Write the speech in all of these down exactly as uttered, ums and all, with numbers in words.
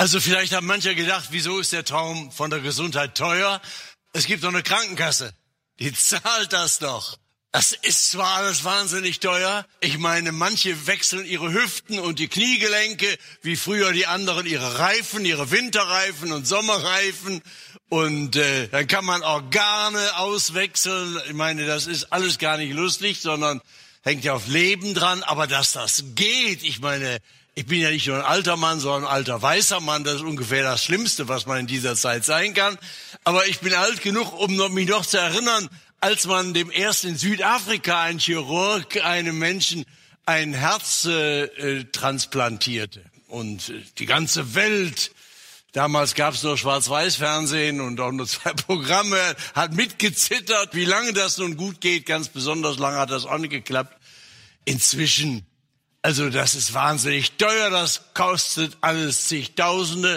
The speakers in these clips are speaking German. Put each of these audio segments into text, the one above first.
Also vielleicht haben manche gedacht, wieso ist der Traum von der Gesundheit teuer? Es gibt doch eine Krankenkasse, die zahlt das doch. Das ist zwar alles wahnsinnig teuer. Ich meine, manche wechseln ihre Hüften und die Kniegelenke, wie früher die anderen ihre Reifen, ihre Winterreifen und Sommerreifen. Und äh, dann kann man Organe auswechseln. Ich meine, das ist alles gar nicht lustig, sondern hängt ja auf Leben dran. Aber dass das geht, ich meine, ich bin ja nicht nur ein alter Mann, sondern ein alter weißer Mann. Das ist ungefähr das Schlimmste, was man in dieser Zeit sein kann. Aber ich bin alt genug, um mich noch zu erinnern, als man dem erst in Südafrika ein Chirurg einem Menschen ein Herz äh, transplantierte. Und äh, die ganze Welt, damals gab es nur Schwarz-Weiß-Fernsehen und auch nur zwei Programme, hat mitgezittert, wie lange das nun gut geht. Ganz besonders lange hat das auch nicht geklappt. Inzwischen, also das ist wahnsinnig teuer, das kostet alles zigtausende.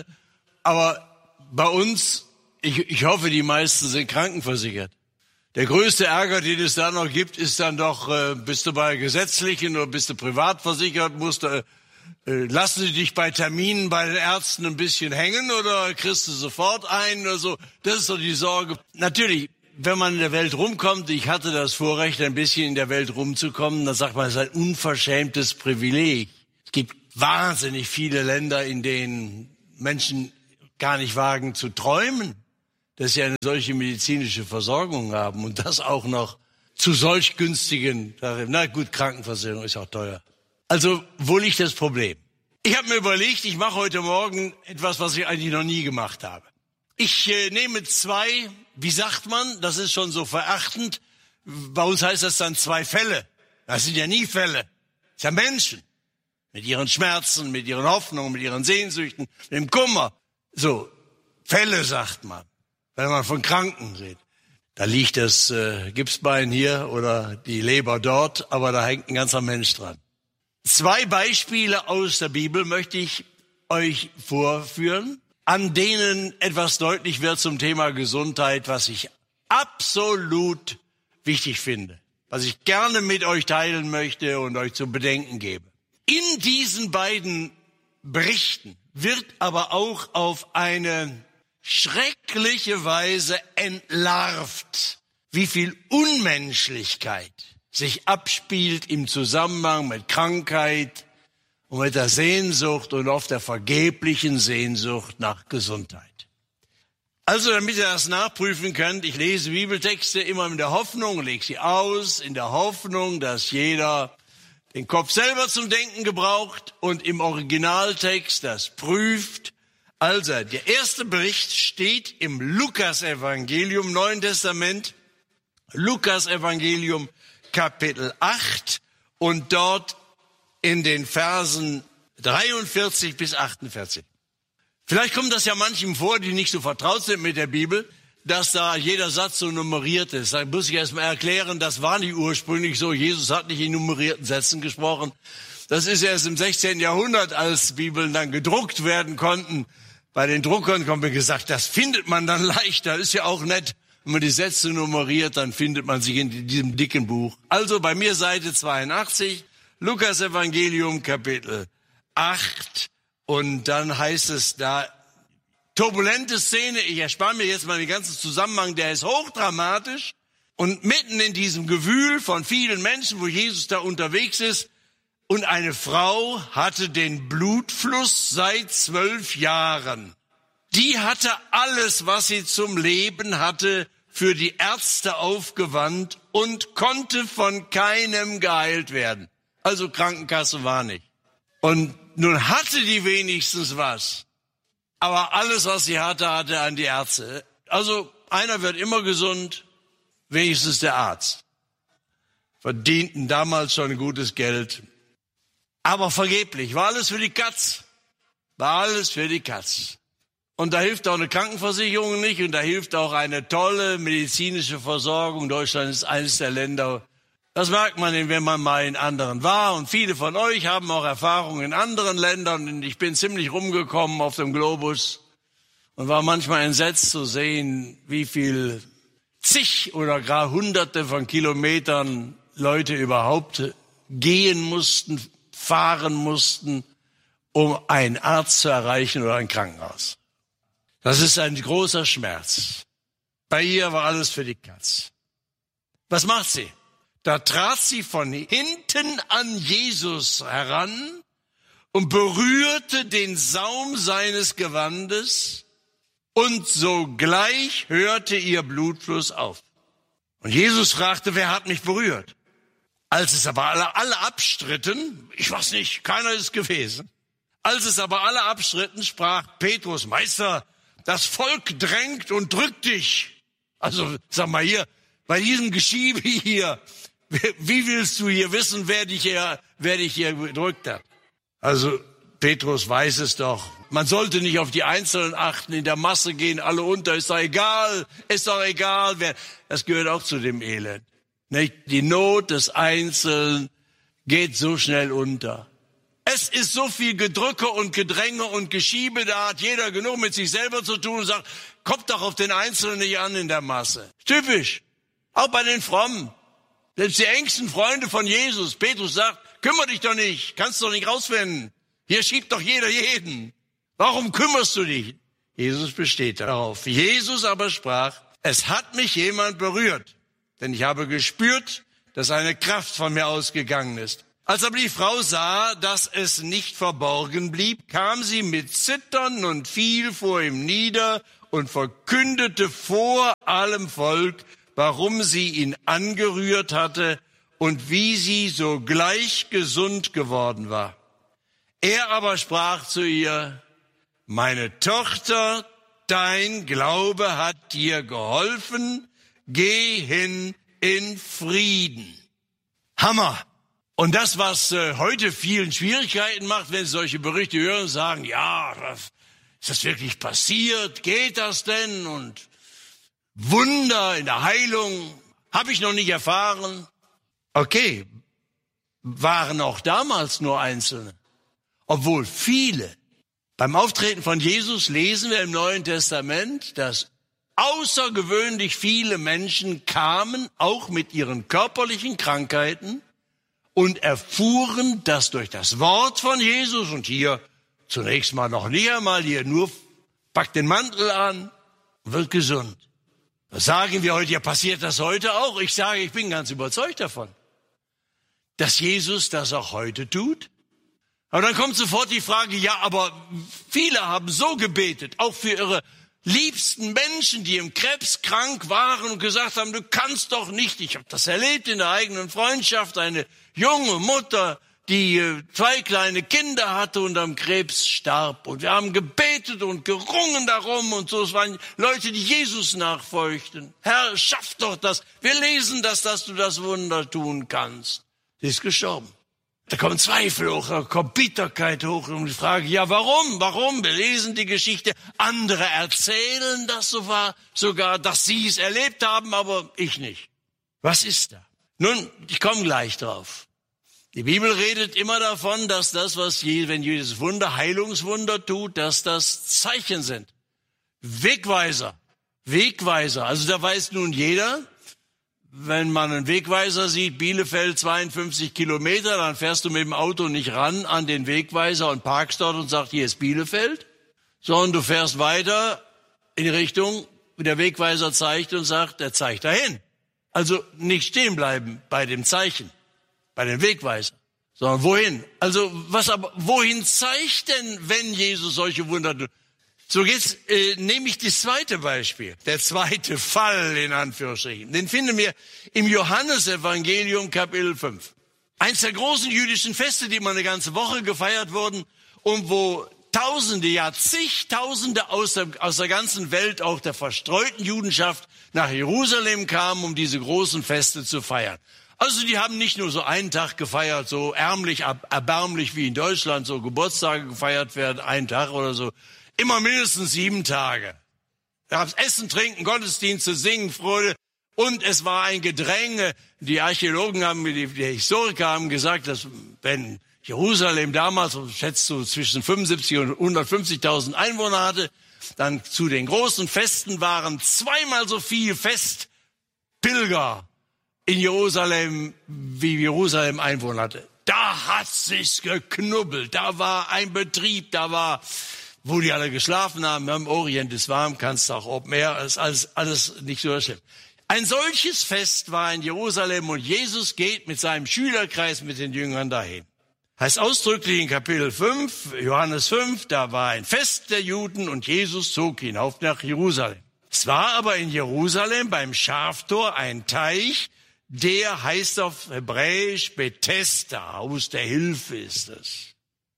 Aber bei uns, ich, ich hoffe, die meisten sind krankenversichert. Der größte Ärger, den es da noch gibt, ist dann doch, äh, bist du bei gesetzlichen oder bist du privat versichert, musst du, äh, lassen sie dich bei Terminen bei den Ärzten ein bisschen hängen oder kriegst du sofort ein oder so. Das ist so die Sorge. Natürlich, wenn man in der Welt rumkommt, ich hatte das Vorrecht, ein bisschen in der Welt rumzukommen, dann sagt man, es ist ein unverschämtes Privileg. Es gibt wahnsinnig viele Länder, in denen Menschen gar nicht wagen zu träumen, dass sie eine solche medizinische Versorgung haben und das auch noch zu solch günstigen, na gut, Krankenversicherung ist auch teuer. Also, wo liegt das Problem? Ich habe mir überlegt, ich mache heute Morgen etwas, was ich eigentlich noch nie gemacht habe. Ich äh, nehme zwei, wie sagt man, das ist schon so verachtend, bei uns heißt das dann zwei Fälle. Das sind ja nie Fälle, das sind ja Menschen. Mit ihren Schmerzen, mit ihren Hoffnungen, mit ihren Sehnsüchten, mit dem Kummer. So, Fälle sagt man. Wenn man von Kranken redet, da liegt das äh, Gipsbein hier oder die Leber dort, aber da hängt ein ganzer Mensch dran. Zwei Beispiele aus der Bibel möchte ich euch vorführen, an denen etwas deutlich wird zum Thema Gesundheit, was ich absolut wichtig finde, was ich gerne mit euch teilen möchte und euch zu bedenken gebe. In diesen beiden Berichten wird aber auch auf eine schreckliche Weise entlarvt, wie viel Unmenschlichkeit sich abspielt im Zusammenhang mit Krankheit und mit der Sehnsucht und oft der vergeblichen Sehnsucht nach Gesundheit. Also, damit ihr das nachprüfen könnt, ich lese Bibeltexte immer in der Hoffnung, lege sie aus, in der Hoffnung, dass jeder den Kopf selber zum Denken gebraucht und im Originaltext das prüft. Also, der erste Bericht steht im Lukas-Evangelium, Neuen Testament, Lukas-Evangelium, Kapitel acht und dort in den Versen dreiundvierzig bis achtundvierzig. Vielleicht kommt das ja manchem vor, die nicht so vertraut sind mit der Bibel, dass da jeder Satz so nummeriert ist. Da muss ich erst mal erklären, das war nicht ursprünglich so. Jesus hat nicht in nummerierten Sätzen gesprochen. Das ist erst im sechzehnten Jahrhundert, als Bibeln dann gedruckt werden konnten. Bei den Druckern kommt mir gesagt, das findet man dann leichter. Ist ja auch nett, wenn man die Sätze nummeriert, dann findet man sich in diesem dicken Buch. Also bei mir Seite zweiundachtzig, Lukas Evangelium Kapitel acht. Und dann heißt es da, turbulente Szene, ich erspare mir jetzt mal den ganzen Zusammenhang, der ist hochdramatisch. Und mitten in diesem Gewühl von vielen Menschen, wo Jesus da unterwegs ist, und eine Frau hatte den Blutfluss seit zwölf Jahren. Die hatte alles, was sie zum Leben hatte, für die Ärzte aufgewandt und konnte von keinem geheilt werden. Also Krankenkasse war nicht. Und nun hatte die wenigstens was. Aber alles, was sie hatte, hatte an die Ärzte. Also einer wird immer gesund, wenigstens der Arzt. Verdienten damals schon gutes Geld. Aber vergeblich, war alles für die Katz. War alles für die Katz. Und da hilft auch eine Krankenversicherung nicht und da hilft auch eine tolle medizinische Versorgung. Deutschland ist eines der Länder, das merkt man, wenn man mal in anderen war. Und viele von euch haben auch Erfahrungen in anderen Ländern. Und ich bin ziemlich rumgekommen auf dem Globus und war manchmal entsetzt zu sehen, wie viel zig oder gar hunderte von Kilometern Leute überhaupt gehen mussten, fahren mussten, um einen Arzt zu erreichen oder ein Krankenhaus. Das ist ein großer Schmerz. Bei ihr war alles für die Katz. Was macht sie? Da trat sie von hinten an Jesus heran und berührte den Saum seines Gewandes, und sogleich hörte ihr Blutfluss auf. Und Jesus fragte, wer hat mich berührt? Als es aber alle, alle abstritten, ich weiß nicht, keiner ist gewesen. Als es aber alle abstritten, sprach Petrus, Meister, das Volk drängt und drückt dich. Also, sag mal hier, bei diesem Geschiebe hier, wie willst du hier wissen, wer dich hier, wer dich hier gedrückt hat? Also, Petrus weiß es doch. Man sollte nicht auf die Einzelnen achten, in der Masse gehen alle unter, ist doch egal, ist doch egal. Wer, das gehört auch zu dem Elend. Nicht? Die Not des Einzelnen geht so schnell unter. Es ist so viel Gedrücke und Gedränge und Geschiebe, da hat jeder genug mit sich selber zu tun und sagt, kommt doch auf den Einzelnen nicht an in der Masse. Typisch. Auch bei den Frommen. Selbst die engsten Freunde von Jesus. Petrus sagt, kümmere dich doch nicht, kannst doch nicht rausfinden. Hier schiebt doch jeder jeden. Warum kümmerst du dich? Jesus besteht darauf. Jesus aber sprach, es hat mich jemand berührt, denn ich habe gespürt, dass eine Kraft von mir ausgegangen ist. Als aber die Frau sah, dass es nicht verborgen blieb, kam sie mit Zittern und fiel vor ihm nieder und verkündete vor allem Volk, warum sie ihn angerührt hatte und wie sie sogleich gesund geworden war. Er aber sprach zu ihr, meine Tochter, dein Glaube hat dir geholfen, geh hin in Frieden. Hammer! Und das, was äh, heute vielen Schwierigkeiten macht, wenn sie solche Berichte hören und sagen, ja, das, ist das wirklich passiert? Geht das denn? Und Wunder in der Heilung habe ich noch nicht erfahren. Okay, waren auch damals nur Einzelne. Obwohl viele. Beim Auftreten von Jesus lesen wir im Neuen Testament, dass außergewöhnlich viele Menschen kamen, auch mit ihren körperlichen Krankheiten, und erfuhren, dass durch das Wort von Jesus, und hier zunächst mal noch nicht einmal, hier nur packt den Mantel an und wird gesund. Das sagen wir heute, ja, passiert das heute auch? Ich sage, ich bin ganz überzeugt davon, dass Jesus das auch heute tut. Aber dann kommt sofort die Frage, ja, aber viele haben so gebetet, auch für ihre liebsten Menschen, die im Krebs krank waren und gesagt haben, du kannst doch nicht. Ich habe das erlebt in der eigenen Freundschaft, eine junge Mutter, die zwei kleine Kinder hatte und am Krebs starb. Und wir haben gebetet und gerungen darum und so. Es waren Leute, die Jesus nachfolgten. Herr, schaff doch das. Wir lesen das, dass du das Wunder tun kannst. Sie ist gestorben. Da kommen Zweifel hoch, da kommt Bitterkeit hoch und die Frage, ja, warum? Warum? Wir lesen die Geschichte. Andere erzählen das sogar, dass sie es erlebt haben, aber ich nicht. Was ist da? Nun, ich komme gleich drauf. Die Bibel redet immer davon, dass das, was je, wenn jedes Wunder, Heilungswunder tut, dass das Zeichen sind. Wegweiser. Wegweiser. Also da weiß nun jeder, wenn man einen Wegweiser sieht, Bielefeld zweiundfünfzig Kilometer, dann fährst du mit dem Auto nicht ran an den Wegweiser und parkst dort und sagst, hier ist Bielefeld, sondern du fährst weiter in die Richtung, wie der Wegweiser zeigt und sagt, er zeigt dahin. Also nicht stehen bleiben bei dem Zeichen, bei dem Wegweiser, sondern wohin? Also was aber, wohin zeigt denn, wenn Jesus solche Wunder tut? So geht's, äh, nehme ich das zweite Beispiel, der zweite Fall in Anführungsstrichen. Den finden wir im Johannesevangelium Kapitel fünf. Eins der großen jüdischen Feste, die immer eine ganze Woche gefeiert wurden und wo Tausende, ja zigtausende aus der, aus der ganzen Welt, auch der verstreuten Judenschaft, nach Jerusalem kamen, um diese großen Feste zu feiern. Also die haben nicht nur so einen Tag gefeiert, so ärmlich, erbärmlich wie in Deutschland, so Geburtstage gefeiert werden, einen Tag oder so. Immer mindestens sieben Tage. Da gab's Essen, Trinken, Gottesdienste, Singen, Freude. Und es war ein Gedränge. Die Archäologen haben, die, die Historiker haben gesagt, dass wenn Jerusalem damals, schätzt du, zwischen fünfundsiebzig und hundertfünfzigtausend Einwohner hatte, dann zu den großen Festen waren zweimal so viel Festpilger in Jerusalem, wie Jerusalem Einwohner hatte. Da hat sich's geknubbelt. Da war ein Betrieb, da war, wo die alle geschlafen haben. Im Orient ist warm, kannst auch Open Air, ist alles, alles nicht so schlimm. Ein solches Fest war in Jerusalem und Jesus geht mit seinem Schülerkreis, mit den Jüngern dahin. Heißt ausdrücklich in Kapitel fünf, Johannes fünf, da war ein Fest der Juden und Jesus zog hinauf nach Jerusalem. Es war aber in Jerusalem beim Schaftor ein Teich, der heißt auf Hebräisch Bethesda, Haus der Hilfe ist es.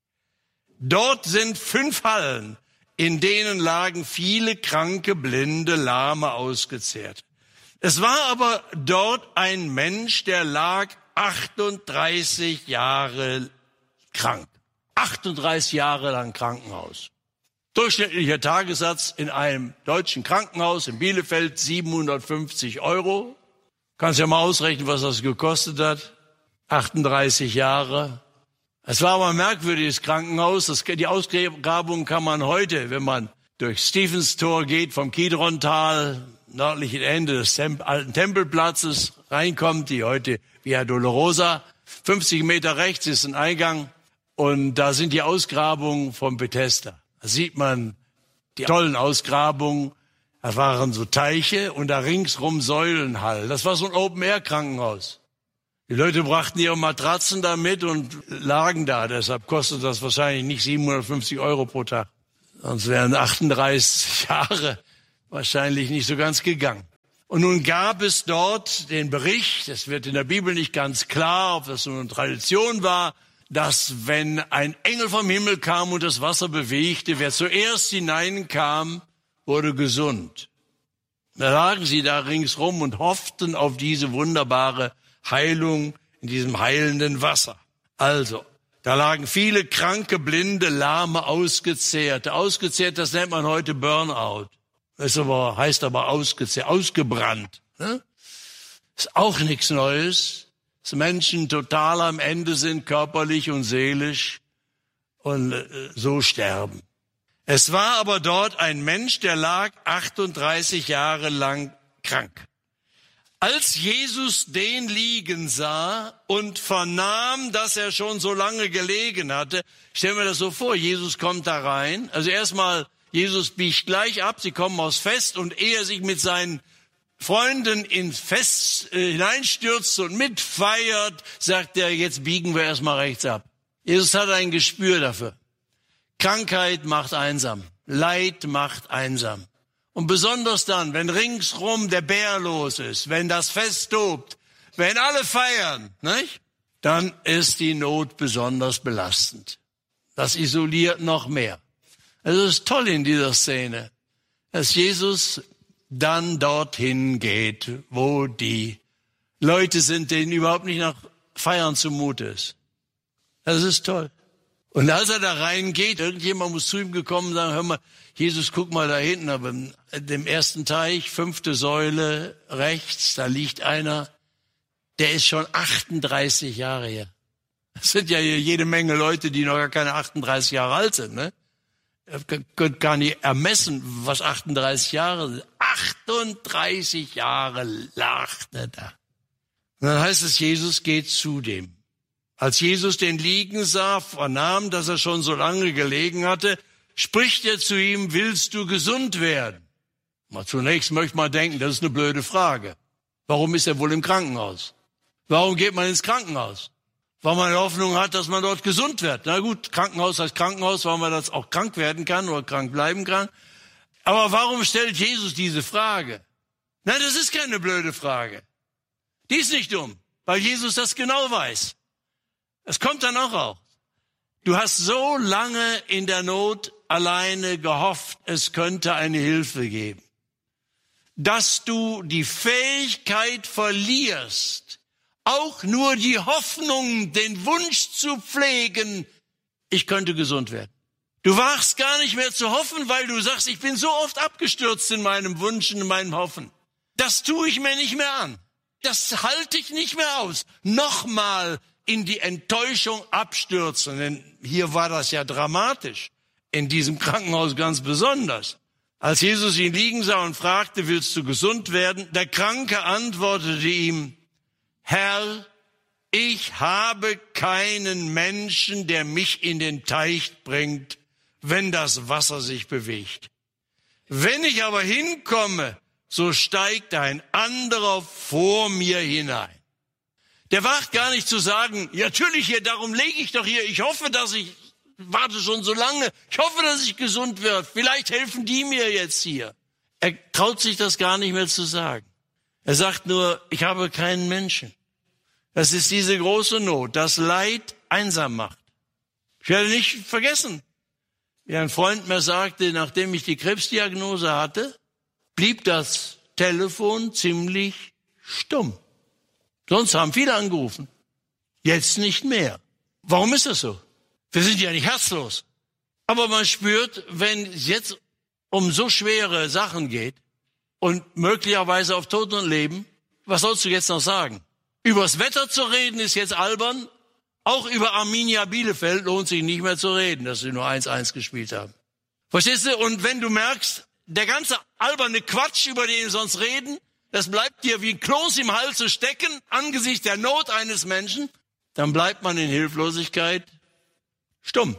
Dort sind fünf Hallen, in denen lagen viele Kranke, Blinde, Lahme, Ausgezehrte. Es war aber dort ein Mensch, der lag achtunddreißig Jahre krank. achtunddreißig Jahre lang Krankenhaus. Durchschnittlicher Tagessatz in einem deutschen Krankenhaus in Bielefeld siebenhundertfünfzig Euro. Kannst ja mal ausrechnen, was das gekostet hat. achtunddreißig Jahre. Es war aber ein merkwürdiges Krankenhaus. Das, die Ausgrabung kann man heute, wenn man durch Stephenstor geht, vom Kidrontal, nördlichen Ende des Tem- alten Tempelplatzes, reinkommt, die heute Via Dolorosa. fünfzig Meter rechts ist ein Eingang und da sind die Ausgrabungen von Bethesda. Da sieht man die tollen Ausgrabungen. Da waren so Teiche und da ringsrum Säulenhall. Das war so ein Open-Air-Krankenhaus. Die Leute brachten ihre Matratzen da mit und lagen da. Deshalb kostet das wahrscheinlich nicht siebenhundertfünfzig Euro pro Tag. Sonst wären achtunddreißig Jahre wahrscheinlich nicht so ganz gegangen. Und nun gab es dort den Bericht, es wird in der Bibel nicht ganz klar, ob das so eine Tradition war, dass wenn ein Engel vom Himmel kam und das Wasser bewegte, wer zuerst hineinkam, wurde gesund. Da lagen sie da ringsrum und hofften auf diese wunderbare Heilung in diesem heilenden Wasser. Also, da lagen viele Kranke, Blinde, Lahme, Ausgezehrte. Ausgezehrt, das nennt man heute Burnout. Das ist aber, heißt aber ausgezehrt, ausgebrannt. Ne? Ist auch nichts Neues. Dass Menschen total am Ende sind, körperlich und seelisch, und äh, so sterben. Es war aber dort ein Mensch, der lag achtunddreißig Jahre lang krank. Als Jesus den liegen sah und vernahm, dass er schon so lange gelegen hatte, stell mir das so vor, Jesus kommt da rein, also erstmal, Jesus biegt gleich ab, sie kommen aufs Fest und ehe er sich mit seinen Freunden ins Fest äh, hineinstürzt und mitfeiert, sagt er, jetzt biegen wir erstmal rechts ab. Jesus hat ein Gespür dafür. Krankheit macht einsam, Leid macht einsam. Und besonders dann, wenn ringsrum der Bär los ist, wenn das Fest tobt, wenn alle feiern, nicht? Dann ist die Not besonders belastend. Das isoliert noch mehr. Es ist toll in dieser Szene, dass Jesus dann dorthin geht, wo die Leute sind, denen überhaupt nicht nach Feiern zumute ist. Das ist toll. Und als er da reingeht, irgendjemand muss zu ihm gekommen und sagen, hör mal, Jesus, guck mal da hinten, aber in dem ersten Teich, fünfte Säule, rechts, da liegt einer, der ist schon achtunddreißig Jahre her. Das sind ja hier jede Menge Leute, die noch gar keine achtunddreißig Jahre alt sind, ne? Ihr könnt gar nicht ermessen, was achtunddreißig Jahre sind. achtunddreißig Jahre lag er da. Und dann heißt es, Jesus geht zu dem. Als Jesus den liegen sah, vernahm, dass er schon so lange gelegen hatte, spricht er zu ihm, willst du gesund werden? Mal zunächst möchte man denken, das ist eine blöde Frage. Warum ist er wohl im Krankenhaus? Warum geht man ins Krankenhaus? Weil man die Hoffnung hat, dass man dort gesund wird. Na gut, Krankenhaus heißt Krankenhaus, weil man das auch krank werden kann oder krank bleiben kann. Aber warum stellt Jesus diese Frage? Nein, das ist keine blöde Frage. Die ist nicht dumm, weil Jesus das genau weiß. Es kommt dann auch raus. Du hast so lange in der Not alleine gehofft, es könnte eine Hilfe geben, dass du die Fähigkeit verlierst, auch nur die Hoffnung, den Wunsch zu pflegen, ich könnte gesund werden. Du wagst gar nicht mehr zu hoffen, weil du sagst, ich bin so oft abgestürzt in meinem Wunsch und in meinem Hoffen. Das tue ich mir nicht mehr an. Das halte ich nicht mehr aus. Nochmal in die Enttäuschung abstürzen. Denn hier war das ja dramatisch. In diesem Krankenhaus ganz besonders. Als Jesus ihn liegen sah und fragte, willst du gesund werden? Der Kranke antwortete ihm, Herr, ich habe keinen Menschen, der mich in den Teich bringt, wenn das Wasser sich bewegt. Wenn ich aber hinkomme, so steigt ein anderer vor mir hinein. Der wagt gar nicht zu sagen, ja, natürlich hier, darum lege ich doch hier, ich hoffe, dass ich, warte schon so lange, ich hoffe, dass ich gesund werde, vielleicht helfen die mir jetzt hier. Er traut sich das gar nicht mehr zu sagen. Er sagt nur, ich habe keinen Menschen. Das ist diese große Not, das Leid einsam macht. Ich werde nicht vergessen, wie ein Freund mir sagte, nachdem ich die Krebsdiagnose hatte, blieb das Telefon ziemlich stumm. Sonst haben viele angerufen. Jetzt nicht mehr. Warum ist das so? Wir sind ja nicht herzlos. Aber man spürt, wenn es jetzt um so schwere Sachen geht und möglicherweise auf Tod und Leben, was sollst du jetzt noch sagen? Übers Wetter zu reden ist jetzt albern. Auch über Arminia Bielefeld lohnt sich nicht mehr zu reden, dass sie nur eins eins gespielt haben. Verstehst du? Und wenn du merkst, der ganze alberne Quatsch, über den wir sonst reden, das bleibt dir wie ein Kloß im Hals stecken angesichts der Not eines Menschen, dann bleibt man in Hilflosigkeit stumm.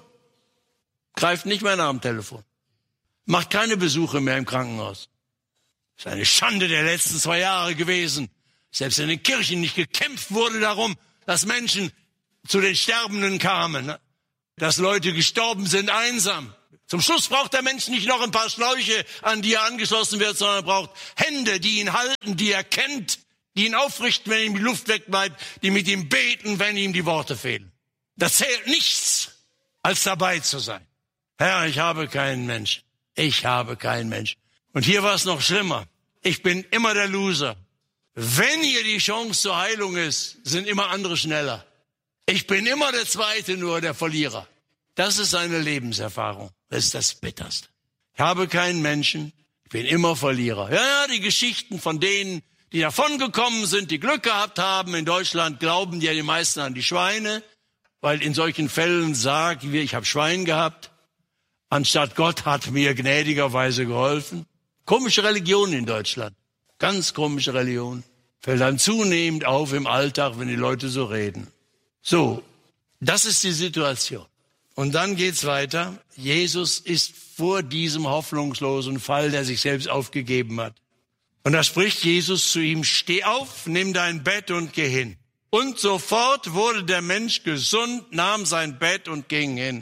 Greift nicht mehr nach dem Telefon. Macht keine Besuche mehr im Krankenhaus. Das ist eine Schande der letzten zwei Jahre gewesen. Selbst in den Kirchen nicht gekämpft wurde darum, dass Menschen zu den Sterbenden kamen, dass Leute gestorben sind einsam. Zum Schluss braucht der Mensch nicht noch ein paar Schläuche, an die er angeschlossen wird, sondern er braucht Hände, die ihn halten, die er kennt, die ihn aufrichten, wenn ihm die Luft wegbleibt, die mit ihm beten, wenn ihm die Worte fehlen. Da zählt nichts, als dabei zu sein. Herr, ich habe keinen Menschen. Ich habe keinen Menschen. Und hier war es noch schlimmer. Ich bin immer der Loser. Wenn hier die Chance zur Heilung ist, sind immer andere schneller. Ich bin immer der Zweite, nur der Verlierer. Das ist seine Lebenserfahrung. Das ist das Bitterste. Ich habe keinen Menschen, ich bin immer Verlierer. Ja, ja, die Geschichten von denen, die davongekommen sind, die Glück gehabt haben in Deutschland, glauben ja die meisten an die Schweine, weil in solchen Fällen sagen wir, ich habe Schwein gehabt, anstatt Gott hat mir gnädigerweise geholfen. Komische Religion in Deutschland, ganz komische Religion. Fällt dann zunehmend auf im Alltag, wenn die Leute so reden. So, das ist die Situation. Und dann geht's weiter. Jesus ist vor diesem hoffnungslosen Fall, der sich selbst aufgegeben hat. Und da spricht Jesus zu ihm, steh auf, nimm dein Bett und geh hin. Und sofort wurde der Mensch gesund, nahm sein Bett und ging hin.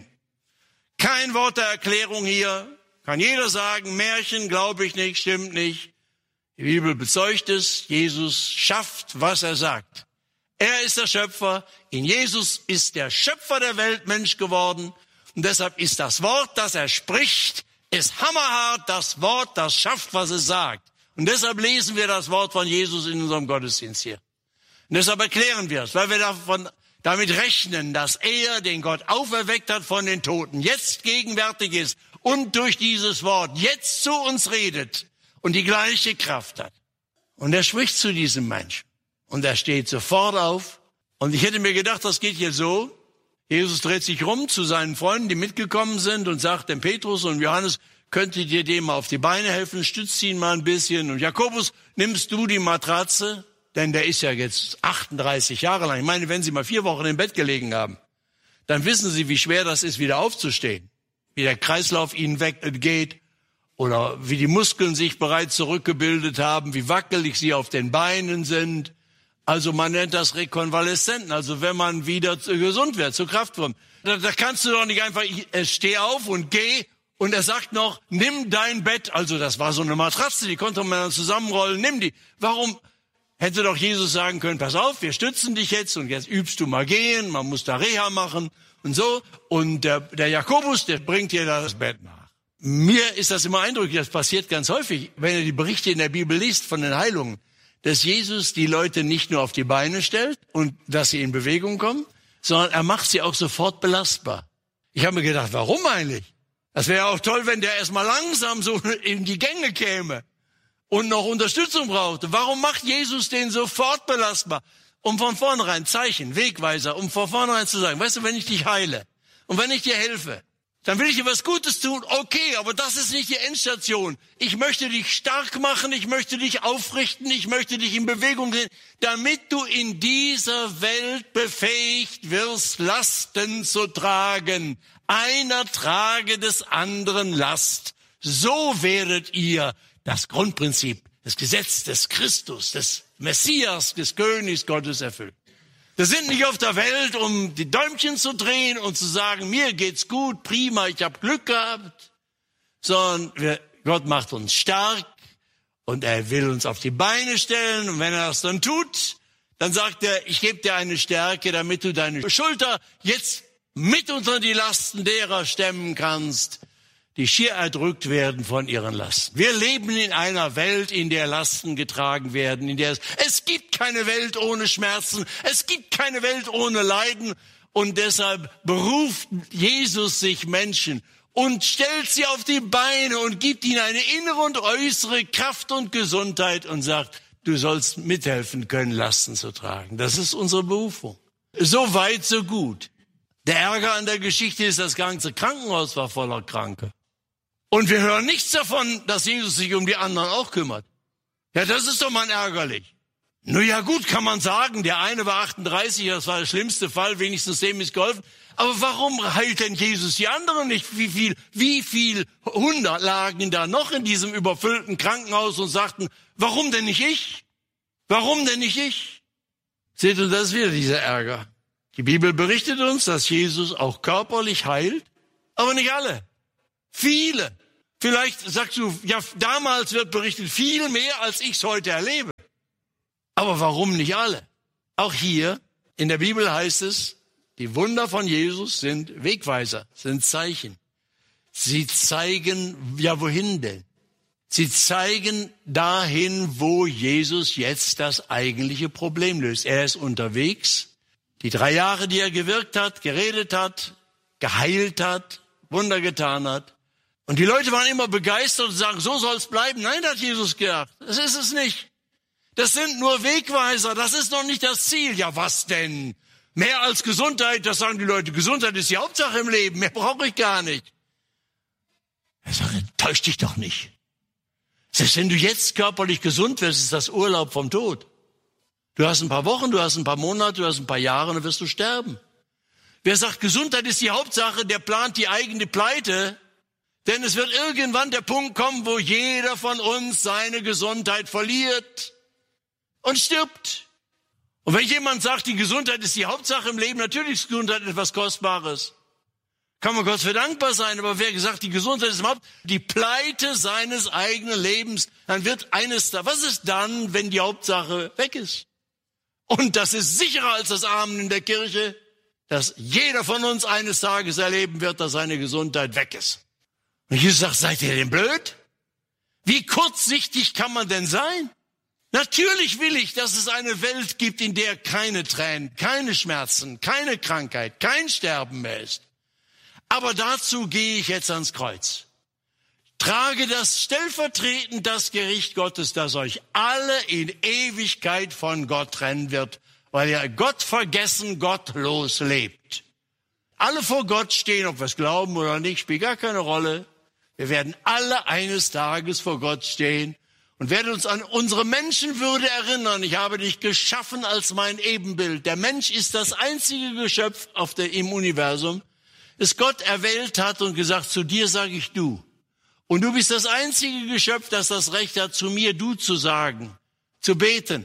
Kein Wort der Erklärung hier. Kann jeder sagen, Märchen, glaube ich nicht, stimmt nicht. Die Bibel bezeugt es, Jesus schafft, was er sagt. Er ist der Schöpfer. In Jesus ist der Schöpfer der Welt Mensch geworden. Und deshalb ist das Wort, das er spricht, ist hammerhart das Wort, das schafft, was es sagt. Und deshalb lesen wir das Wort von Jesus in unserem Gottesdienst hier. Und deshalb erklären wir es, weil wir davon, damit rechnen, dass er, den Gott auferweckt hat von den Toten, jetzt gegenwärtig ist und durch dieses Wort jetzt zu uns redet und die gleiche Kraft hat. Und er spricht zu diesem Menschen. Und er steht sofort auf. Und ich hätte mir gedacht, das geht hier so. Jesus dreht sich rum zu seinen Freunden, die mitgekommen sind, und sagt dem Petrus und Johannes, könntet ihr dem mal auf die Beine helfen, stützt ihn mal ein bisschen. Und Jakobus, nimmst du die Matratze? Denn der ist ja jetzt achtunddreißig Jahre lang. Ich meine, wenn Sie mal vier Wochen im Bett gelegen haben, dann wissen Sie, wie schwer das ist, wieder aufzustehen. Wie der Kreislauf Ihnen weggeht. Oder wie die Muskeln sich bereits zurückgebildet haben, wie wackelig sie auf den Beinen sind. Also man nennt das Rekonvaleszenten, also wenn man wieder gesund wird, zur Kraft kommt. Da, da kannst du doch nicht einfach, ich, steh auf und geh. Und er sagt noch, nimm dein Bett. Also das war so eine Matratze, die konnte man dann zusammenrollen, nimm die. Warum hätte doch Jesus sagen können, pass auf, wir stützen dich jetzt und jetzt übst du mal gehen, man muss da Reha machen und so. Und der, der Jakobus, der bringt dir das Bett nach. Mir ist das immer eindrücklich, das passiert ganz häufig, wenn ihr die Berichte in der Bibel liest von den Heilungen, dass Jesus die Leute nicht nur auf die Beine stellt und dass sie in Bewegung kommen, sondern er macht sie auch sofort belastbar. Ich habe mir gedacht, warum eigentlich? Das wäre auch toll, wenn der erstmal langsam so in die Gänge käme und noch Unterstützung brauchte. Warum macht Jesus den sofort belastbar? Um von vornherein Zeichen, Wegweiser, um von vornherein zu sagen, weißt du, wenn ich dich heile und wenn ich dir helfe, dann will ich dir was Gutes tun. Okay, aber das ist nicht die Endstation. Ich möchte dich stark machen, ich möchte dich aufrichten, ich möchte dich in Bewegung sehen, damit du in dieser Welt befähigt wirst, Lasten zu tragen. Einer trage des anderen Last. So werdet ihr das Grundprinzip, das Gesetz des Christus, des Messias, des Königs Gottes erfüllen. Wir sind nicht auf der Welt, um die Däumchen zu drehen und zu sagen, mir geht's gut, prima, ich habe Glück gehabt, sondern wir, Gott macht uns stark und er will uns auf die Beine stellen. Und wenn er das dann tut, dann sagt er, ich gebe dir eine Stärke, damit du deine Schulter jetzt mit unter die Lasten derer stemmen kannst, die schier erdrückt werden von ihren Lasten. Wir leben in einer Welt, in der Lasten getragen werden, in der es, es gibt keine Welt ohne Schmerzen, es gibt keine Welt ohne Leiden und deshalb beruft Jesus sich Menschen und stellt sie auf die Beine und gibt ihnen eine innere und äußere Kraft und Gesundheit und sagt, du sollst mithelfen können, Lasten zu tragen. Das ist unsere Berufung. So weit, so gut. Der Ärger an der Geschichte ist, das ganze Krankenhaus war voller Kranke. Und wir hören nichts davon, dass Jesus sich um die anderen auch kümmert. Ja, das ist doch mal ärgerlich. Nun ja gut, kann man sagen, der eine war achtunddreißig, das war der schlimmste Fall, wenigstens dem ist geholfen. Aber warum heilt denn Jesus die anderen nicht? Wie viel, wie viel Hundert lagen da noch in diesem überfüllten Krankenhaus und sagten, warum denn nicht ich? Warum denn nicht ich? Seht ihr, das ist wieder dieser Ärger. Die Bibel berichtet uns, dass Jesus auch körperlich heilt, aber nicht alle. Viele. Vielleicht sagst du, ja, damals wird berichtet viel mehr, als ich es heute erlebe. Aber warum nicht alle? Auch hier in der Bibel heißt es, die Wunder von Jesus sind Wegweiser, sind Zeichen. Sie zeigen, ja wohin denn? Sie zeigen dahin, wo Jesus jetzt das eigentliche Problem löst. Er ist unterwegs. Die drei Jahre, die er gewirkt hat, geredet hat, geheilt hat, Wunder getan hat. Und die Leute waren immer begeistert und sagen, so soll es bleiben. Nein, hat Jesus gedacht. Das ist es nicht. Das sind nur Wegweiser. Das ist noch nicht das Ziel. Ja, was denn? Mehr als Gesundheit, das sagen die Leute. Gesundheit ist die Hauptsache im Leben. Mehr brauche ich gar nicht. Er sagt, täusch dich doch nicht. Selbst wenn du jetzt körperlich gesund wirst, ist das Urlaub vom Tod. Du hast ein paar Wochen, du hast ein paar Monate, du hast ein paar Jahre und dann wirst du sterben. Wer sagt, Gesundheit ist die Hauptsache, der plant die eigene Pleite. Denn es wird irgendwann der Punkt kommen, wo jeder von uns seine Gesundheit verliert und stirbt. Und wenn jemand sagt, die Gesundheit ist die Hauptsache im Leben, natürlich ist Gesundheit etwas Kostbares. Kann man Gott für dankbar sein, aber wer gesagt, die Gesundheit ist überhaupt die Pleite seines eigenen Lebens, dann wird eines da. Was ist dann, wenn die Hauptsache weg ist? Und das ist sicherer als das Amen in der Kirche, dass jeder von uns eines Tages erleben wird, dass seine Gesundheit weg ist. Und Jesus sagt, seid ihr denn blöd? Wie kurzsichtig kann man denn sein? Natürlich will ich, dass es eine Welt gibt, in der keine Tränen, keine Schmerzen, keine Krankheit, kein Sterben mehr ist. Aber dazu gehe ich jetzt ans Kreuz. Trage das stellvertretend das Gericht Gottes, das euch alle in Ewigkeit von Gott trennen wird, weil ihr Gott vergessen, gottlos lebt. Alle vor Gott stehen, ob wir es glauben oder nicht, spielt gar keine Rolle. Wir werden alle eines Tages vor Gott stehen und werden uns an unsere Menschenwürde erinnern. Ich habe dich geschaffen als mein Ebenbild. Der Mensch ist das einzige Geschöpf auf der, im Universum, das Gott erwählt hat und gesagt, zu dir sage ich du. Und du bist das einzige Geschöpf, das das Recht hat, zu mir du zu sagen, zu beten,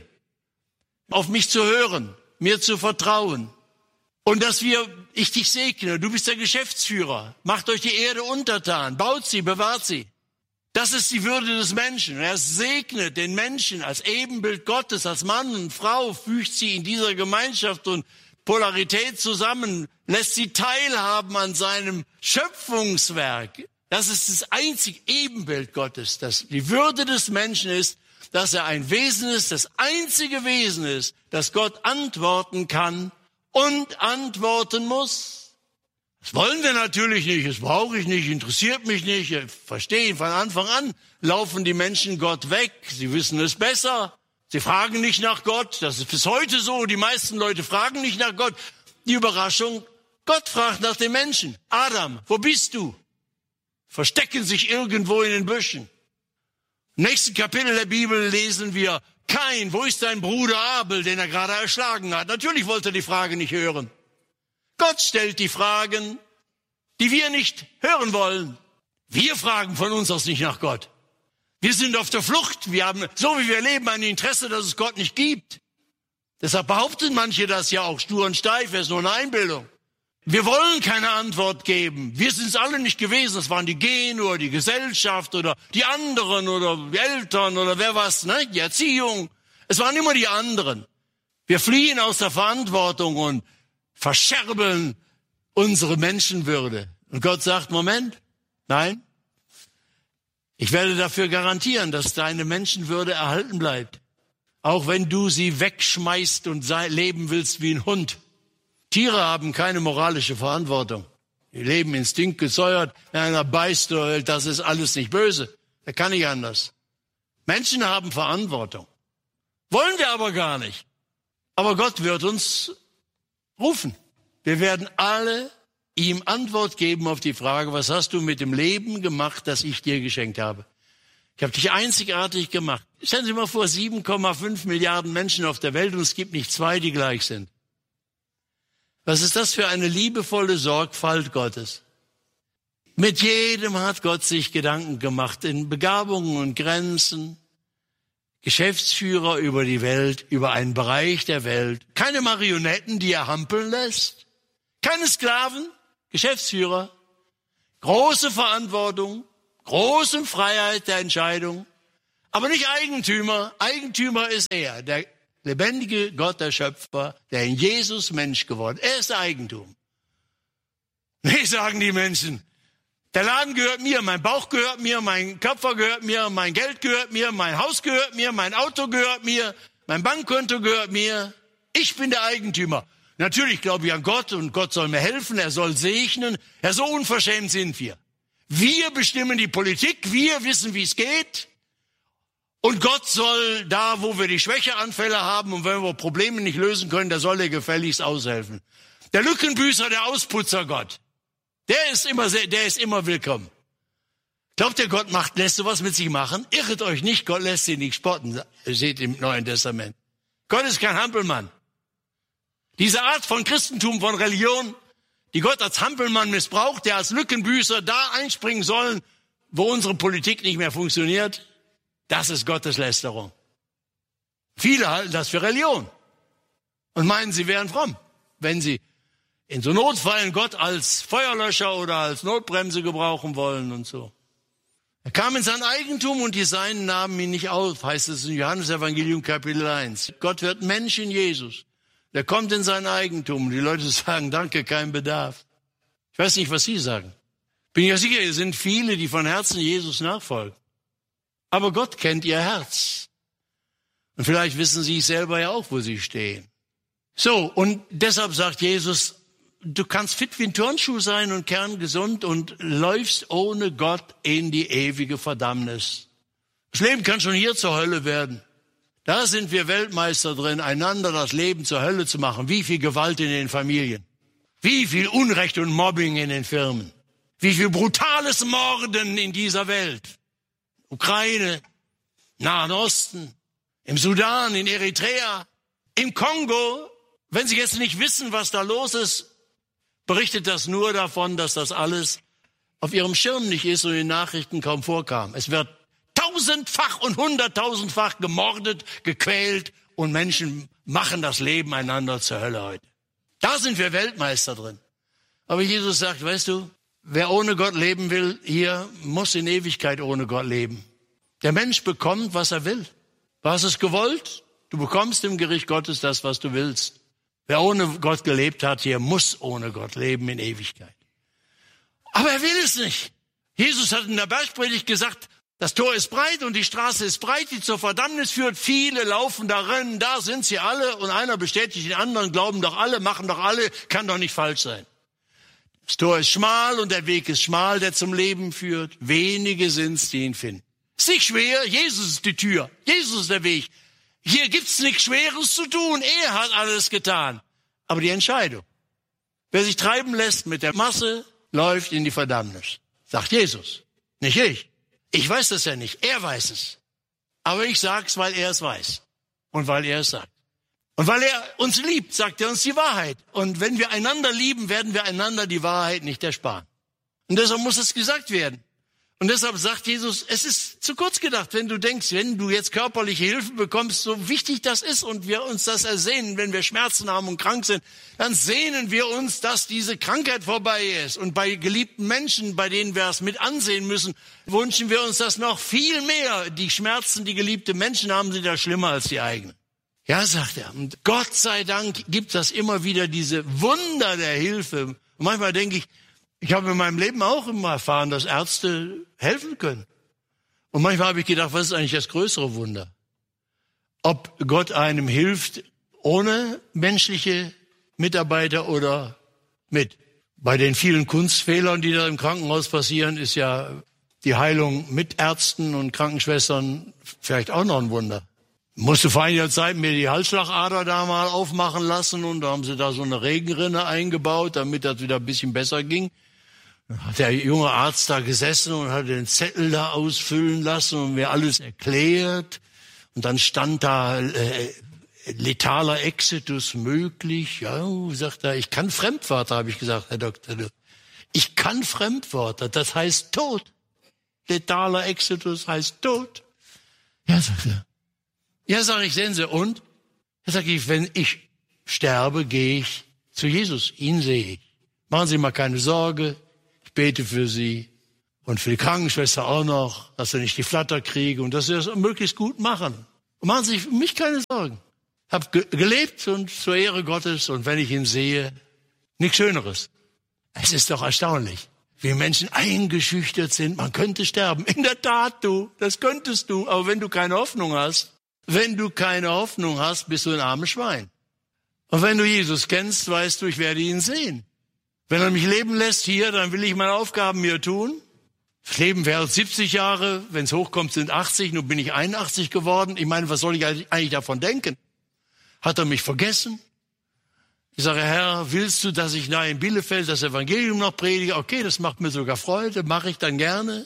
auf mich zu hören, mir zu vertrauen. Und dass wir, ich dich segne, du bist der Geschäftsführer, macht euch die Erde untertan, baut sie, bewahrt sie. Das ist die Würde des Menschen. Er segnet den Menschen als Ebenbild Gottes, als Mann und Frau, fügt sie in dieser Gemeinschaft und Polarität zusammen, lässt sie teilhaben an seinem Schöpfungswerk. Das ist das einzige Ebenbild Gottes, dass die Würde des Menschen ist, dass er ein Wesen ist, das einzige Wesen ist, das Gott antworten kann und antworten muss. Das wollen wir natürlich nicht, das brauche ich nicht, interessiert mich nicht. Ich verstehe, von Anfang an laufen die Menschen Gott weg. Sie wissen es besser. Sie fragen nicht nach Gott. Das ist bis heute so. Die meisten Leute fragen nicht nach Gott. Die Überraschung, Gott fragt nach dem Menschen. Adam, wo bist du? Verstecken sich irgendwo in den Büschen. Im nächsten Kapitel der Bibel lesen wir, Kain, wo ist dein Bruder Abel, den er gerade erschlagen hat? Natürlich wollte er die Frage nicht hören. Gott stellt die Fragen, die wir nicht hören wollen. Wir fragen von uns aus nicht nach Gott. Wir sind auf der Flucht. Wir haben, so wie wir leben, ein Interesse, dass es Gott nicht gibt. Deshalb behaupten manche das ja auch stur und steif. Es ist nur eine Einbildung. Wir wollen keine Antwort geben. Wir sind es alle nicht gewesen. Es waren die Gene oder die Gesellschaft oder die anderen oder die Eltern oder wer was, ne? Die Erziehung. Es waren immer die anderen. Wir fliehen aus der Verantwortung und verscherbeln unsere Menschenwürde. Und Gott sagt, Moment, nein, ich werde dafür garantieren, dass deine Menschenwürde erhalten bleibt. Auch wenn du sie wegschmeißt und leben willst wie ein Hund. Tiere haben keine moralische Verantwortung. Die leben instinktgesäuert. Wenn einer beißt, das ist alles nicht böse. Das kann nicht anders. Menschen haben Verantwortung. Wollen wir aber gar nicht. Aber Gott wird uns rufen. Wir werden alle ihm Antwort geben auf die Frage, was hast du mit dem Leben gemacht, das ich dir geschenkt habe? Ich habe dich einzigartig gemacht. Stellen Sie sich mal vor, sieben Komma fünf Milliarden Menschen auf der Welt und es gibt nicht zwei, die gleich sind. Was ist das für eine liebevolle Sorgfalt Gottes? Mit jedem hat Gott sich Gedanken gemacht, in Begabungen und Grenzen. Geschäftsführer über die Welt, über einen Bereich der Welt. Keine Marionetten, die er hampeln lässt. Keine Sklaven, Geschäftsführer. Große Verantwortung, große Freiheit der Entscheidung. Aber nicht Eigentümer. Eigentümer ist er, der lebendige Gott, der Schöpfer, der in Jesus Mensch geworden ist. Er ist Eigentum. Nee, sagen die Menschen. Der Laden gehört mir, mein Bauch gehört mir, mein Körper gehört mir, mein Geld gehört mir, mein Haus gehört mir, mein Auto gehört mir, mein Bankkonto gehört mir. Ich bin der Eigentümer. Natürlich glaube ich an Gott und Gott soll mir helfen, er soll segnen. Ja, so unverschämt sind wir. Wir bestimmen die Politik, wir wissen, wie es geht. Und Gott soll da, wo wir die Schwächeanfälle haben und wenn wir Probleme nicht lösen können, da soll er gefälligst aushelfen. Der Lückenbüßer, der Ausputzer Gott. Der ist immer, sehr, der ist immer willkommen. Glaubt ihr, Gott macht, lässt sowas mit sich machen? Irret euch nicht, Gott lässt sie nicht spotten, steht im Neuen Testament. Gott ist kein Hampelmann. Diese Art von Christentum, von Religion, die Gott als Hampelmann missbraucht, der als Lückenbüßer da einspringen soll, wo unsere Politik nicht mehr funktioniert, das ist Gotteslästerung. Viele halten das für Religion und meinen, sie wären fromm, wenn sie in so Notfällen Gott als Feuerlöscher oder als Notbremse gebrauchen wollen und so. Er kam in sein Eigentum und die Seinen nahmen ihn nicht auf, heißt es in Johannes Evangelium Kapitel eins. Gott wird Mensch in Jesus. Der kommt in sein Eigentum. Die Leute sagen, danke, kein Bedarf. Ich weiß nicht, was Sie sagen. Bin ja sicher, es sind viele, die von Herzen Jesus nachfolgen. Aber Gott kennt ihr Herz. Und vielleicht wissen Sie selber ja auch, wo Sie stehen. So, und deshalb sagt Jesus, du kannst fit wie ein Turnschuh sein und kerngesund und läufst ohne Gott in die ewige Verdammnis. Das Leben kann schon hier zur Hölle werden. Da sind wir Weltmeister drin, einander das Leben zur Hölle zu machen. Wie viel Gewalt in den Familien. Wie viel Unrecht und Mobbing in den Firmen. Wie viel brutales Morden in dieser Welt. Ukraine, Nahen Osten, im Sudan, in Eritrea, im Kongo. Wenn Sie jetzt nicht wissen, was da los ist, berichtet das nur davon, dass das alles auf Ihrem Schirm nicht ist und in den Nachrichten kaum vorkam. Es wird tausendfach und hunderttausendfach gemordet, gequält und Menschen machen das Leben einander zur Hölle heute. Da sind wir Weltmeister drin. Aber Jesus sagt, weißt du, wer ohne Gott leben will, hier muss in Ewigkeit ohne Gott leben. Der Mensch bekommt, was er will. Was ist gewollt? Du bekommst im Gericht Gottes das, was du willst. Wer ohne Gott gelebt hat, hier muss ohne Gott leben in Ewigkeit. Aber er will es nicht. Jesus hat in der Bergpredigt gesagt, das Tor ist breit und die Straße ist breit, die zur Verdammnis führt. Viele laufen darin, da sind sie alle und einer bestätigt den anderen, glauben doch alle, machen doch alle, kann doch nicht falsch sein. Das Tor ist schmal und der Weg ist schmal, der zum Leben führt. Wenige sind's, die ihn finden. Ist nicht schwer, Jesus ist die Tür, Jesus ist der Weg. Hier gibt's nichts Schweres zu tun, er hat alles getan. Aber die Entscheidung, Wer sich treiben lässt mit der Masse, läuft in die Verdammnis. Sagt Jesus, nicht ich. Ich weiß das ja nicht, er weiß es. Aber ich sag's, weil er es weiß und weil er es sagt. Und weil er uns liebt, sagt er uns die Wahrheit. Und wenn wir einander lieben, werden wir einander die Wahrheit nicht ersparen. Und deshalb muss es gesagt werden. Und deshalb sagt Jesus, es ist zu kurz gedacht, wenn du denkst, wenn du jetzt körperliche Hilfe bekommst, so wichtig das ist und wir uns das ersehnen, wenn wir Schmerzen haben und krank sind, dann sehnen wir uns, dass diese Krankheit vorbei ist. Und bei geliebten Menschen, bei denen wir es mit ansehen müssen, wünschen wir uns das noch viel mehr. Die Schmerzen, die geliebte Menschen haben, sind ja schlimmer als die eigenen. Ja, sagt er. Und Gott sei Dank gibt das immer wieder diese Wunder der Hilfe. Und manchmal denke ich, ich habe in meinem Leben auch immer erfahren, dass Ärzte helfen können. Und manchmal habe ich gedacht, was ist eigentlich das größere Wunder? Ob Gott einem hilft ohne menschliche Mitarbeiter oder mit. Bei den vielen Kunstfehlern, die da im Krankenhaus passieren, ist ja die Heilung mit Ärzten und Krankenschwestern vielleicht auch noch ein Wunder. Ich musste vor einiger Zeit mir die Halsschlagader da mal aufmachen lassen und da haben sie da so eine Regenrinne eingebaut, damit das wieder ein bisschen besser ging. Hat der junge Arzt da gesessen und hat den Zettel da ausfüllen lassen und mir alles erklärt. Und dann stand da äh, letaler Exitus möglich. Ja, sagt er, ich kann Fremdwörter, habe ich gesagt, Herr Doktor. Ich kann Fremdwörter, das heißt Tod. Letaler Exitus heißt Tod. Ja, sagt er. Ja, sag ich, sehen Sie, und? Da sag ich, wenn ich sterbe, gehe ich zu Jesus, ihn sehe ich. Machen Sie mal keine Sorge. Ich bete für Sie und für die Krankenschwester auch noch, dass Sie nicht die Flatter kriegen und dass Sie das möglichst gut machen. Und machen Sie sich für mich keine Sorgen. Ich habe ge- gelebt und zur Ehre Gottes und wenn ich ihn sehe, nichts Schöneres. Es ist doch erstaunlich, wie Menschen eingeschüchtert sind. Man könnte sterben. In der Tat, du, das könntest du. Aber wenn du keine Hoffnung hast, wenn du keine Hoffnung hast, bist du ein armes Schwein. Und wenn du Jesus kennst, weißt du, ich werde ihn sehen. Wenn er mich leben lässt hier, dann will ich meine Aufgaben hier tun. Das Leben wäre siebzig Jahre, wenn es hochkommt, sind achtzig, nun bin ich einundachtzig geworden. Ich meine, was soll ich eigentlich davon denken? Hat er mich vergessen? Ich sage, Herr, willst du, dass ich nahe in Bielefeld das Evangelium noch predige? Okay, das macht mir sogar Freude, mache ich dann gerne.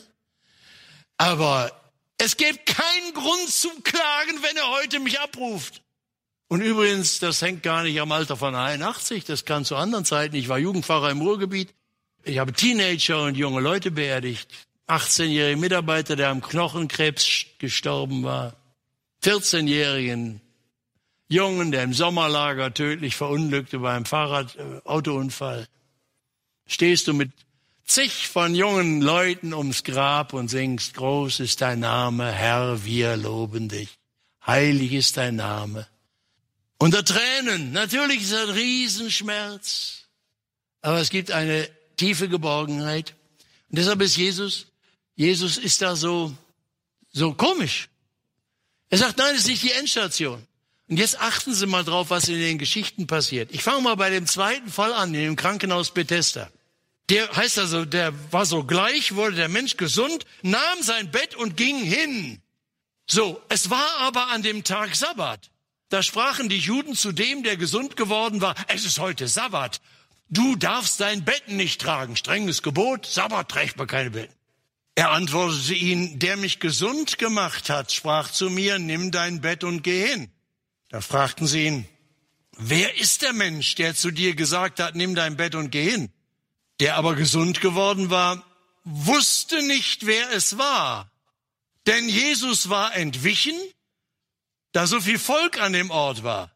Aber es gibt keinen Grund zum Klagen, wenn er heute mich abruft. Und übrigens, das hängt gar nicht am Alter von einundachtzig, das kann zu anderen Zeiten. Ich war Jugendpfarrer im Ruhrgebiet. Ich habe Teenager und junge Leute beerdigt. achtzehnjährigen Mitarbeiter, der am Knochenkrebs gestorben war. vierzehnjährigen Jungen, der im Sommerlager tödlich verunglückte bei einem Fahrradautounfall. Stehst du mit zig von jungen Leuten ums Grab und singst, groß ist dein Name, Herr, wir loben dich. Heilig ist dein Name. Unter Tränen, natürlich ist es ein Riesenschmerz, aber es gibt eine tiefe Geborgenheit. Und deshalb ist Jesus, Jesus ist da so, so komisch. Er sagt, nein, das ist nicht die Endstation. Und jetzt achten Sie mal drauf, was in den Geschichten passiert. Ich fange mal bei dem zweiten Fall an, in dem Krankenhaus Bethesda. Der heißt also, der war sogleich, wurde der Mensch gesund, nahm sein Bett und ging hin. So, es war aber an dem Tag Sabbat. Da sprachen die Juden zu dem, der gesund geworden war, es ist heute Sabbat. Du darfst dein Bett nicht tragen. Strenges Gebot, Sabbat trägt man keine Betten. Er antwortete ihnen, der mich gesund gemacht hat, sprach zu mir, nimm dein Bett und geh hin. Da fragten sie ihn, wer ist der Mensch, der zu dir gesagt hat, nimm dein Bett und geh hin? Der aber gesund geworden war, wusste nicht, wer es war. Denn Jesus war entwichen, da so viel Volk an dem Ort war.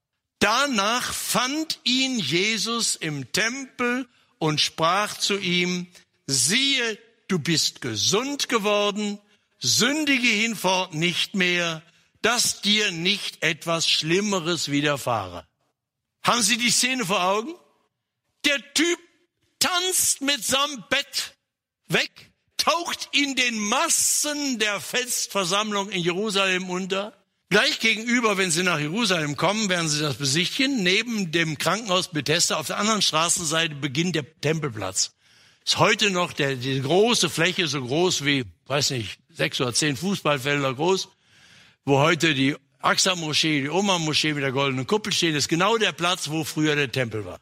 Danach fand ihn Jesus im Tempel und sprach zu ihm, siehe, du bist gesund geworden, sündige hinfort nicht mehr, dass dir nicht etwas Schlimmeres widerfahre. Haben Sie die Szene vor Augen? Der Typ tanzt mit seinem Bett weg, taucht in den Massen der Festversammlung in Jerusalem unter. Gleich gegenüber, wenn Sie nach Jerusalem kommen, werden Sie das besichtigen. Neben dem Krankenhaus Bethesda auf der anderen Straßenseite beginnt der Tempelplatz. Ist heute noch der, die große Fläche, so groß wie, weiß nicht, sechs oder zehn Fußballfelder groß, wo heute die Aqsa-Moschee, die Oma-Moschee mit der goldenen Kuppel stehen, ist genau der Platz, wo früher der Tempel war.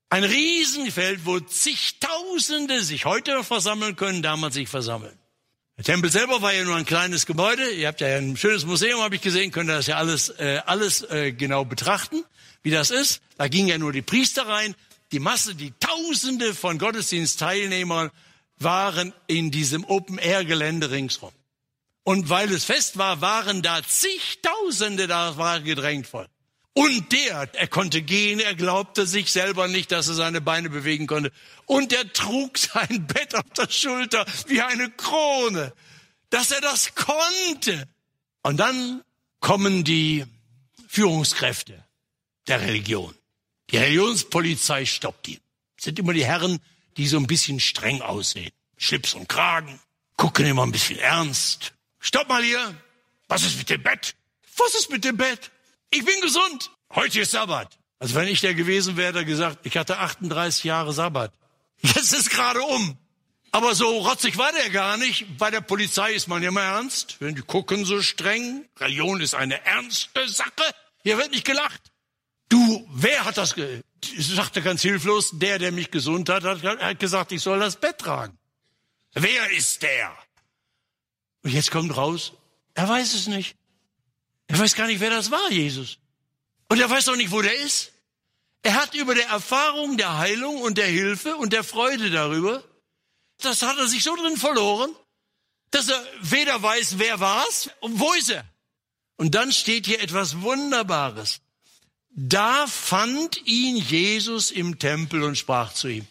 Ein Riesenfeld, wo zigtausende sich heute versammeln können, damals sich versammeln. Der Tempel selber war ja nur ein kleines Gebäude. Ihr habt ja ein schönes Museum, habe ich gesehen, könnt ihr das ja alles, äh, alles äh, genau betrachten, wie das ist. Da gingen ja nur die Priester rein. Die Masse, die Tausende von Gottesdienstteilnehmern waren in diesem Open-Air-Gelände ringsrum. Und weil es fest war, waren da zigtausende, da war gedrängt voll. Und der, er konnte gehen, er glaubte sich selber nicht, dass er seine Beine bewegen konnte. Und er trug sein Bett auf der Schulter wie eine Krone, dass er das konnte. Und dann kommen die Führungskräfte der Religion. Die Religionspolizei stoppt ihn. Das sind immer die Herren, die so ein bisschen streng aussehen. Schlips und Kragen, gucken immer ein bisschen ernst. Stopp mal hier. Was ist mit dem Bett? Was ist mit dem Bett? Ich bin gesund. Heute ist Sabbat. Also wenn ich der gewesen wäre, hätte er gesagt, ich hatte achtunddreißig Jahre Sabbat. Jetzt ist gerade um. Aber so rotzig war der gar nicht. Bei der Polizei ist man immer ernst. Wenn die gucken so streng. Religion ist eine ernste Sache. Hier wird nicht gelacht. Du, wer hat das, ge- ich sagte ganz hilflos, der, der mich gesund hat, hat, hat gesagt, ich soll das Bett tragen. Wer ist der? Und jetzt kommt raus, er weiß es nicht. Er weiß gar nicht, wer das war, Jesus. Und er weiß auch nicht, wo der ist. Er hat über der Erfahrung der Heilung und der Hilfe und der Freude darüber, das hat er sich so drin verloren, dass er weder weiß, wer war's und wo ist er. Und dann steht hier etwas Wunderbares. Da fand ihn Jesus im Tempel und sprach zu ihm.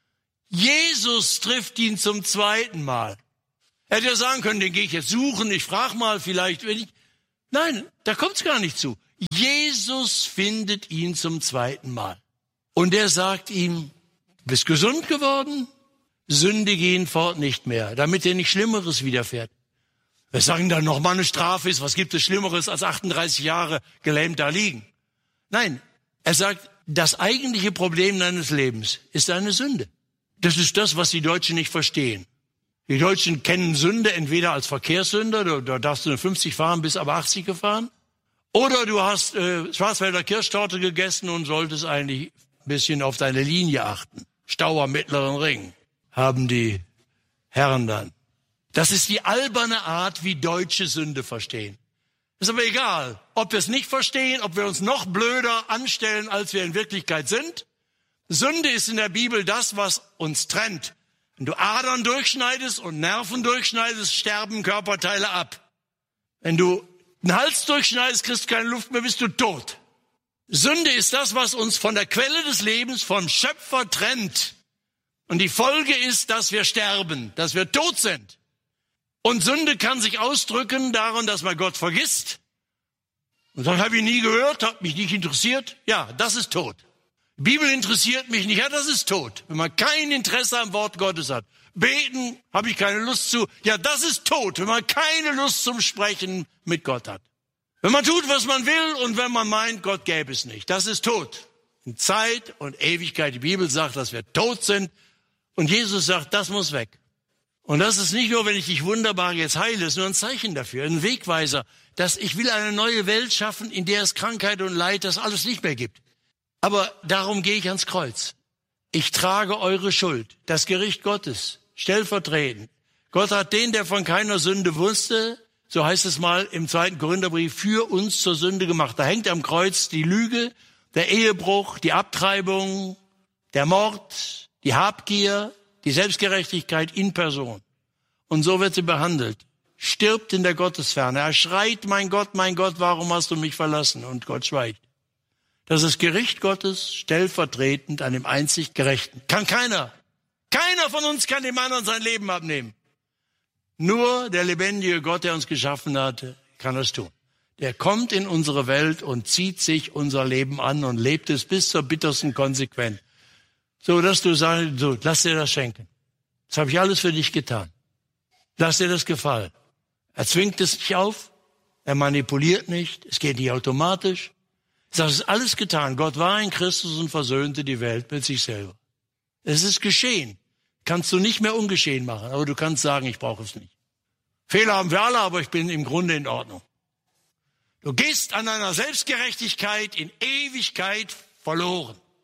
Jesus trifft ihn zum zweiten Mal. Er hätte ja sagen können, den gehe ich jetzt suchen, ich frage mal vielleicht. Wenn ich... Nein, da kommt's gar nicht zu. Jesus findet ihn zum zweiten Mal. Und er sagt ihm, du bist gesund geworden, sündige hinfort nicht mehr, damit dir nicht Schlimmeres widerfährt. Wir sagen dann noch mal eine Strafe ist, was gibt es Schlimmeres als achtunddreißig Jahre gelähmt da liegen? Nein, er sagt, das eigentliche Problem deines Lebens ist deine Sünde. Das ist das, was die Deutschen nicht verstehen. Die Deutschen kennen Sünde entweder als Verkehrssünder, da, da darfst du nur fünfzig fahren, bis aber achtzig gefahren. Oder du hast äh, Schwarzwälder Kirschtorte gegessen und solltest eigentlich ein bisschen auf deine Linie achten. Stau am Mittleren Ring haben die Herren dann. Das ist die alberne Art, wie Deutsche Sünde verstehen. Ist aber egal, ob wir es nicht verstehen, ob wir uns noch blöder anstellen, als wir in Wirklichkeit sind. Sünde ist in der Bibel das, was uns trennt. Wenn du Adern durchschneidest und Nerven durchschneidest, sterben Körperteile ab. Wenn du den Hals durchschneidest, kriegst du keine Luft mehr, bist du tot. Sünde ist das, was uns von der Quelle des Lebens, vom Schöpfer trennt. Und die Folge ist, dass wir sterben, dass wir tot sind. Und Sünde kann sich ausdrücken darin, dass man Gott vergisst. Und sagt, habe ich nie gehört, hat mich nicht interessiert. Ja, das ist tot. Die Bibel interessiert mich nicht. Ja, das ist tot. Wenn man kein Interesse am Wort Gottes hat. Beten habe ich keine Lust zu. Ja, das ist tot, wenn man keine Lust zum Sprechen mit Gott hat. Wenn man tut, was man will und wenn man meint, Gott gäbe es nicht. Das ist tot. In Zeit und Ewigkeit. Die Bibel sagt, dass wir tot sind. Und Jesus sagt, das muss weg. Und das ist nicht nur, wenn ich dich wunderbar jetzt heile, das ist nur ein Zeichen dafür, ein Wegweiser, dass ich will eine neue Welt schaffen, in der es Krankheit und Leid, das alles nicht mehr gibt. Aber darum gehe ich ans Kreuz. Ich trage eure Schuld, das Gericht Gottes, stellvertretend. Gott hat den, der von keiner Sünde wusste, so heißt es mal im zweiten Korintherbrief, für uns zur Sünde gemacht. Da hängt am Kreuz die Lüge, der Ehebruch, die Abtreibung, der Mord, die Habgier, die Selbstgerechtigkeit in Person. Und so wird sie behandelt. Stirbt in der Gottesferne. Er schreit, mein Gott, mein Gott, warum hast du mich verlassen? Und Gott schweigt. Das ist Gericht Gottes, stellvertretend an dem einzig Gerechten. Kann keiner. Keiner von uns kann dem anderen sein Leben abnehmen. Nur der lebendige Gott, der uns geschaffen hat, kann das tun. Der kommt in unsere Welt und zieht sich unser Leben an und lebt es bis zur bittersten Konsequenz. So, dass du sagst, so, lass dir das schenken. Das habe ich alles für dich getan. Lass dir das gefallen. Er zwingt es nicht auf. Er manipuliert nicht. Es geht nicht automatisch. Das ist alles getan. Gott war in Christus und versöhnte die Welt mit sich selber. Es ist geschehen. Kannst du nicht mehr ungeschehen machen. Aber du kannst sagen, ich brauche es nicht. Fehler haben wir alle, aber ich bin im Grunde in Ordnung. Du gehst an deiner Selbstgerechtigkeit in Ewigkeit verloren.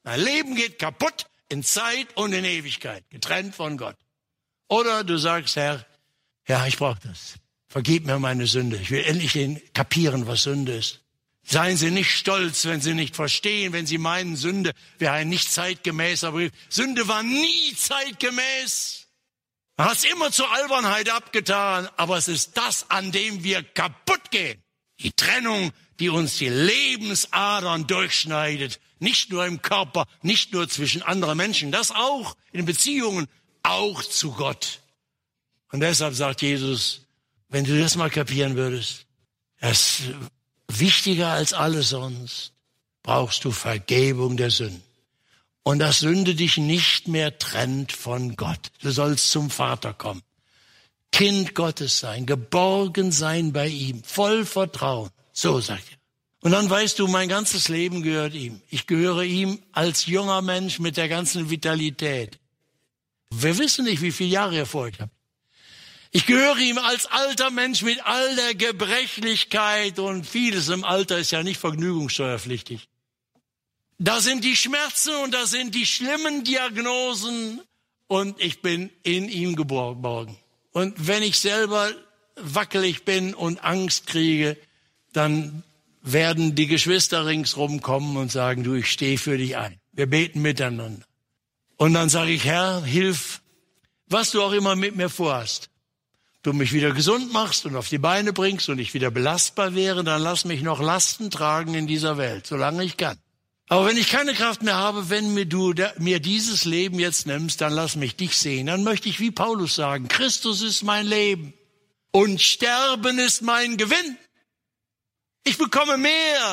Dein Leben geht kaputt in Zeit und in Ewigkeit, getrennt von Gott. Oder du sagst, Herr, ja, ich brauche das. Vergib mir meine Sünde. Ich will endlich kapieren, was Sünde ist. Seien Sie nicht stolz, wenn Sie nicht verstehen, wenn Sie meinen, Sünde wäre ein nicht zeitgemäßer Brief. Sünde war nie zeitgemäß. Man hat es immer zur Albernheit abgetan, aber es ist das, an dem wir kaputt gehen. Die Trennung, die uns die Lebensadern durchschneidet. Nicht nur im Körper, nicht nur zwischen anderen Menschen, das auch in Beziehungen, auch zu Gott. Und deshalb sagt Jesus, wenn du das mal kapieren würdest, das ist wichtiger als alles sonst, brauchst du Vergebung der Sünden. Und dass Sünde dich nicht mehr trennt von Gott. Du sollst zum Vater kommen. Kind Gottes sein, geborgen sein bei ihm, voll Vertrauen. So sagt er. Und dann weißt du, mein ganzes Leben gehört ihm. Ich gehöre ihm als junger Mensch mit der ganzen Vitalität. Wir wissen nicht, wie viele Jahre er vor euch habt. Ich gehöre ihm als alter Mensch mit all der Gebrechlichkeit und vieles im Alter ist ja nicht vergnügungssteuerpflichtig. Da sind die Schmerzen und da sind die schlimmen Diagnosen und ich bin in ihm geborgen. Und wenn ich selber wackelig bin und Angst kriege, dann werden die Geschwister ringsrum kommen und sagen, du, ich stehe für dich ein. Wir beten miteinander. Und dann sage ich, Herr, hilf, was du auch immer mit mir vorhast. Du mich wieder gesund machst und auf die Beine bringst und ich wieder belastbar wäre, dann lass mich noch Lasten tragen in dieser Welt, solange ich kann. Aber wenn ich keine Kraft mehr habe, wenn mir du mir dieses Leben jetzt nimmst, dann lass mich dich sehen. Dann möchte ich wie Paulus sagen, Christus ist mein Leben und Sterben ist mein Gewinn. Ich bekomme mehr